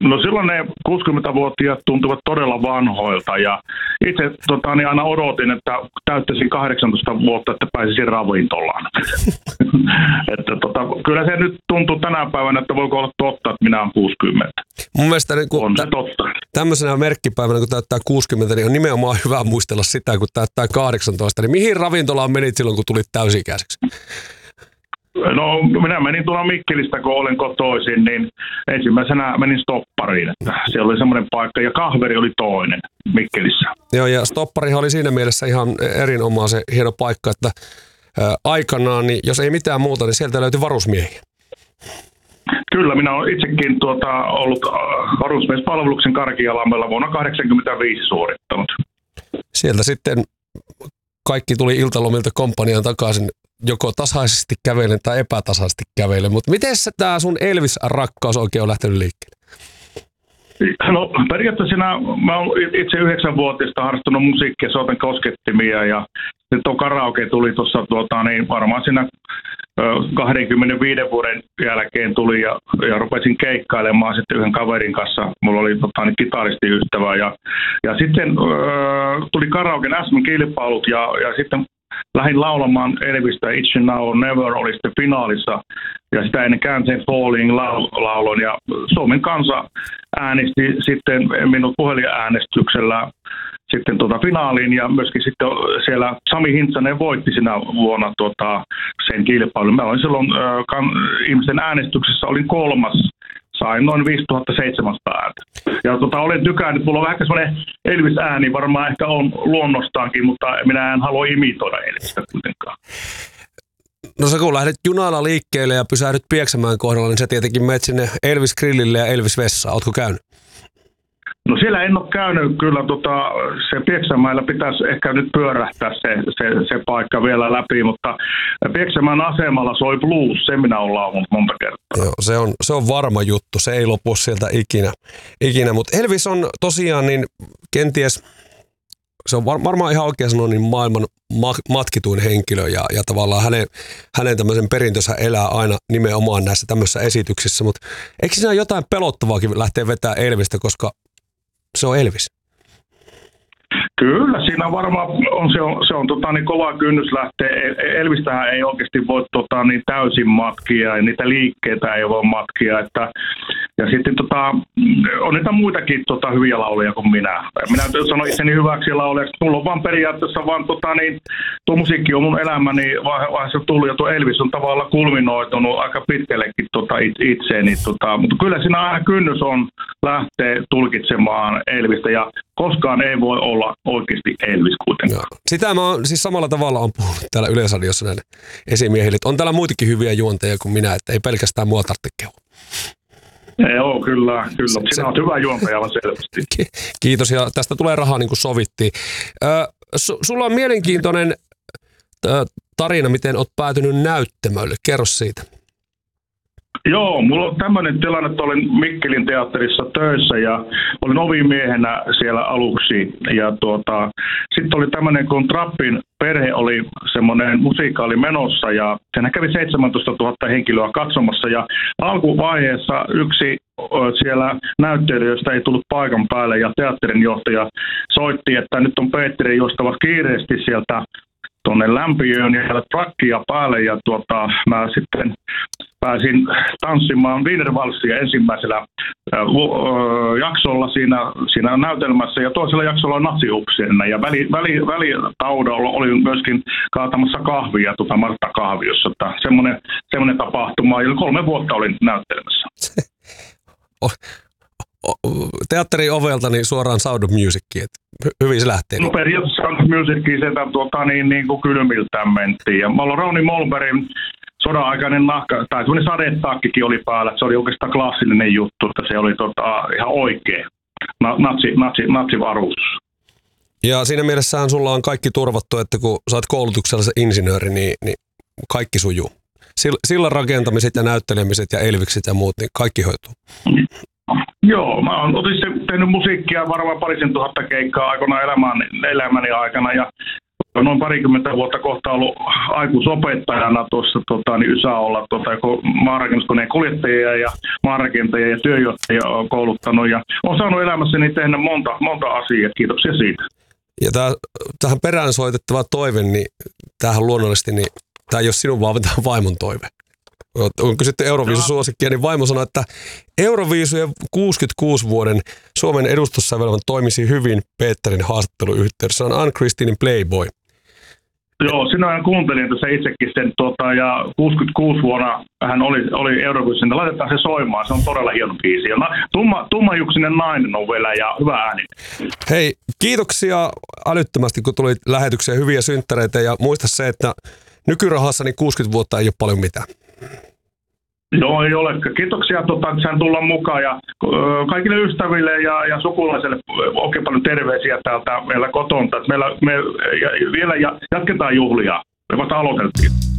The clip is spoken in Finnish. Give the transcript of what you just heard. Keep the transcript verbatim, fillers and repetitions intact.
No silloin ne kuusikymmentävuotiaat tuntuvat todella vanhoilta ja itse tota, niin aina odotin, että täyttäisin kahdeksantoista vuotta, että pääsisin ravintolaan. että, tota, kyllä se nyt tuntuu tänä päivänä, että voiko olla totta, että minä olen kuusikymmentä. Mun mielestä niin kun on se totta. Tämmöisenä merkkipäivänä, kun täyttää kuusikymmentä, niin on nimenomaan hyvä muistella sitä, kun täyttää kahdeksantoista. Niin mihin ravintolaan menit silloin, kun tulit täysi-ikäiseksi? No minä menin tuolla Mikkelistä, kun olen kotoisin, niin ensimmäisenä menin Stoppariin. Että siellä oli semmoinen paikka ja Kahveri oli toinen Mikkelissä. Joo, ja Stopparihan oli siinä mielessä ihan erinomaisen hieno paikka, että ää, aikanaan, niin jos ei mitään muuta, niin sieltä löytyi varusmiehiä. Kyllä, minä olen itsekin tuota, ollut varusmiespalveluksen Karkialammella vuonna kahdeksankymmentäviisi suorittanut. Sieltä sitten kaikki tuli iltalomilta komppaniaan takaisin joko tasaisesti kävellen tai epätasaisesti kävellen. Mutta miten tämä sun Elvis-rakkaus oikein on lähtenyt liikkeelle? No periaatteessa siinä, mä olen itse yhdeksänvuotiaasta harrastanut musiikkia, soitan koskettimia ja sitten tuo karaoke tuli tuossa tuota, niin varmaan siinä kaksikymmentäviisi vuoden jälkeen tuli ja, ja rupesin keikkailemaan sitten yhden kaverin kanssa. Mulla oli tota, niin kitaristiystävä ja, ja sitten äh, tuli karaoken äs äm-kilpailut ja, ja sitten lähdin laulamaan Elvistä It's You Now or Never oli sitten finaalissa ja sitä ennen Can't Falling laulon ja Suomen kansa äänesti sitten minut puhelinäänestyksellä sitten tuota finaaliin ja myöskin sitten siellä Sami Hintsanen voitti sinä vuonna tuota sen kilpailun. Mä olin silloin äh, kan, ihmisten äänestyksessä olin kolmas, sain noin viisituhattaseitsemänsataa ääntä. Ja tota, olen tykännyt, mulla on vähän semmoinen Elvis-ääni, varmaan ehkä on luonnostaankin, mutta minä en halua imitoida Elvistä kuitenkaan. No sä kun lähdet junalla liikkeelle ja pysähdyt Pieksämäen kohdalla, niin sä tietenkin menet sinne Elvis-grillille ja Elvis-vessaan. Ootko käynyt? No siellä en ole käynyt, kyllä tota, se Pieksämäellä pitäisi ehkä nyt pyörähtää se, se, se paikka vielä läpi, mutta Pieksämäen asemalla soi blues, se minä olen laulanut monta kertaa. Joo, se on, se on varma juttu, se ei lopu sieltä ikinä, ikinä. Mutta Elvis on tosiaan niin kenties, se on varmaan ihan oikein sanoa, niin maailman matkituin henkilö ja, ja tavallaan hänen, hänen tämmöisen perintönsä elää aina nimenomaan näissä tämmöisissä esityksissä, mutta eikö siinä jotain pelottavaakin lähteä vetämään Elvistä, koska se on Elvis? Kyllä, siinä varmaan on, se on, se on tota, niin kova kynnys lähteä. Elvistähän ei oikeasti voi tota, niin täysin matkia ja niitä liikkeitä ei voi matkia. Että, ja sitten tota, on niitä muitakin tota, hyviä lauleja kuin minä. Minä sanoin itseni hyväksi laulajaksi. Mulla on vaan periaatteessa vaan tota, niin, tuo musiikki on mun elämäni vaiheessa tullut ja tuo Elvis on tavallaan kulminoitunut aika pitkällekin tota, itseeni. Tota, mutta kyllä siinä aina kynnys on lähteä tulkitsemaan Elvistä ja koskaan ei voi olla oikeasti Elvis kuitenkaan. Joo. Sitä mä oon, siis samalla tavalla on puhunut täällä Yleisradiossa näille esimiehille. On täällä muitakin hyviä juonteja kuin minä, että ei pelkästään mua tarvitse kehua. Joo, kyllä, kyllä. Sinä olet hyvä juontaja selvästi. Kiitos, ja tästä tulee rahaa niin kuin sovittiin. Ö, su, sulla on mielenkiintoinen ö, tarina, miten olet päätynyt näyttämölle. Kerro siitä. Joo, mulla on tämmöinen tilanne, että olin Mikkelin teatterissa töissä ja olin ovimiehenä siellä aluksi. Ja tuota, sitten oli tämmöinen, kun Trappin perhe oli semmoinen musiikkaali menossa ja siinä kävi seitsemäntoistatuhatta henkilöä katsomassa. Ja alkuvaiheessa yksi siellä näyttelijöistä ei tullut paikan päälle ja teatterinjohtaja soitti, että nyt on Petteri juostava kiireesti sieltä tuonne lämpiöön ja trakkia päälle ja tuota, mä sitten pääsin tanssimaan Wienervalssia ensimmäisellä äh, jaksolla siinä, siinä näytelmässä ja toisella jaksolla natsiupseena ja väli, väli, välitaudalla olin myöskin kaatamassa kahvia tuota Martta Kahviossa. Semmoinen, semmoinen tapahtuma ja kolme vuotta olin näyttelemässä. Teatterin ovelta niin suoraan Sound of Musiciin, että hyvin se lähtee. No periaatteessa Sound of Musiciin sieltä tuota, niin, niin kuin kylmiltään mentiin. Ja mä olin Rauni Molbergin sodan-aikainen nahka, tai semmoinen sadetakkikin oli päällä, se oli oikeastaan klassinen juttu, että se oli tota, ihan oikea natsi, natsi, natsivarustus. Ja siinä mielessähän sulla on kaikki turvattu, että kun sä oot koulutuksella se insinööri, niin, niin kaikki sujuu. Sillan rakentamiset ja näyttelemiset ja Elvikset ja muut, niin kaikki hoituu. Mm. Joo, mä oon tehnyt musiikkia varmaan parisen tuhatta keikkaa aikoinaan elämäni, elämäni aikana ja noin parikymmentä vuotta kohta ollut aikuisopettajana tuossa tota, niin Ysäolla tota, maanrakennuskoneen kuljettajia ja maanrakentajia ja työjohtajia on kouluttanut ja on saanut elämässäni tehdä monta, monta asiaa. Kiitoksia siitä. Ja tää, tähän perään soitettava toive, niin tämähän luonnollisesti, niin tämä ei ole sinun vaan, tämä on vaimon toive. On kysytty Euroviisu-suosikkia, niin vaimo sanoi, että Euroviisujen kuusikymmentäkuusi vuoden Suomen edustussävelmän toimisi hyvin Peterin haastatteluyhteydessä. On Ann-Christinin Playboy. Joo, sinä kuuntelin tässä itsekin sen, tota, ja kuusikymmentäkuusi vuonna hän oli, oli Euroviisussa, laitetaan se soimaan, se on todella hieno biisi. Ja tumma, tummajuksinen nainen on vielä ja hyvä ääni. Hei, kiitoksia älyttömästi, kun tuli lähetykseen, hyviä synttäreitä ja muista se, että nykyrahassa niin kuusikymmentä vuotta ei ole paljon mitään. Joo, ei ole. Kiitoksia, tota, että sain tulla mukaan ja ö, kaikille ystäville ja, ja sukulaisille oikein paljon terveisiä täältä meillä kotona. Meillä me ja, vielä ja, jatketaan juhlia. Me vasta aloiteltiin.